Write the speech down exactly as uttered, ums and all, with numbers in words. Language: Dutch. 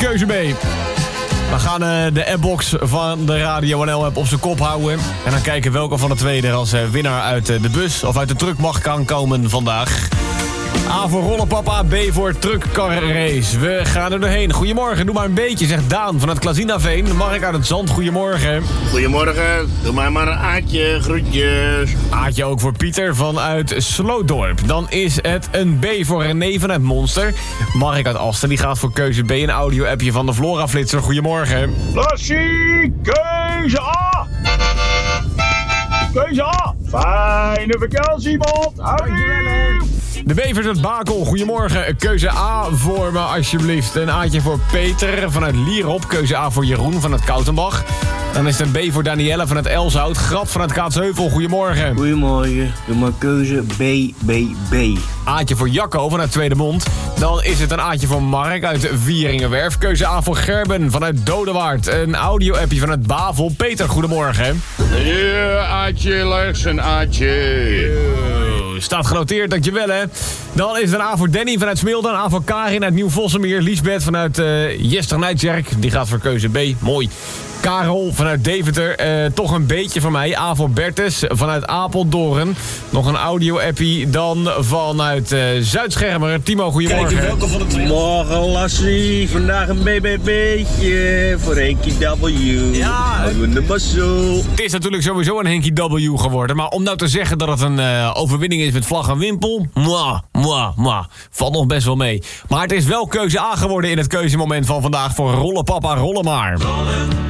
keuze B. We gaan uh, de appbox van de Radio N L-app op zijn kop houden. En dan kijken welke van de twee er als uh, winnaar uit uh, de bus of uit de truck mag kan komen vandaag. A voor rollenpapa, B voor truckcarrace. We gaan er doorheen. Goedemorgen, doe maar een beetje, zegt Daan vanuit Klazinaveen. Mark uit het Zand, goedemorgen. Goedemorgen, doe maar maar een Aatje, groetjes. Aatje ook voor Pieter vanuit Slootdorp. Dan is het een B voor René vanuit Monster. Mark uit Asten, die gaat voor keuze B, een audio-appje van de Flora Flitser. Goedemorgen. Lassie, keuze A. Keuze A. Fijne vakantie, man. Dankjewel. De Bevers uit Bakel, goedemorgen. Keuze A voor me, alsjeblieft. Een A'tje voor Peter vanuit Lierop. Keuze A voor Jeroen vanuit Koutenbach. Dan is het een B voor Danielle vanuit Elshout. Grap vanuit Kaatsheuvel, goedemorgen. Goedemorgen, doe maar keuze B, B, B. A'tje voor Jacco vanuit Tweedemond. Dan is het een A'tje voor Mark uit Vieringenwerf. Keuze A voor Gerben vanuit Dodewaard. Een audio-appje vanuit Bavel. Peter, goedemorgen. Ja, Aatje, langs een Aatje. Staat genoteerd, dankjewel hè. Dan is het een A voor Danny vanuit Smilde. Een A voor Karin uit Nieuw-Vossemeer. Liesbeth vanuit uh, Jester Nijtjerk. Die gaat voor keuze B. Mooi. Karel vanuit Deventer. Uh, toch een beetje van mij. A voor Bertus vanuit Apeldoorn. Nog een audio-appie dan vanuit uh, Zuidschermer. Timo, goedemorgen. Morgen Lassie, vandaag een B B B'tje voor Henkie W. Ja. De mazzel. Het is natuurlijk sowieso een Henkie W geworden. Maar om nou te zeggen dat het een uh, overwinning is met vlag en wimpel. Mwah, mwah, mwah. Valt nog best wel mee. Maar het is wel keuze A geworden in het keuzemoment van vandaag voor Rollen Papa, Rollen Maar.